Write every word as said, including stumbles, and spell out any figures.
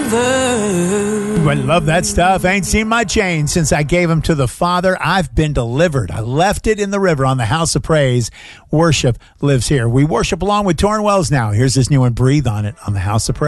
I love that stuff. Ain't seen my change since I gave him to the Father. I've been delivered. I left it in the river on the House of Praise. Worship lives here. We worship along with Torn Wells now. Here's this new one, Breathe on It, on the House of Praise.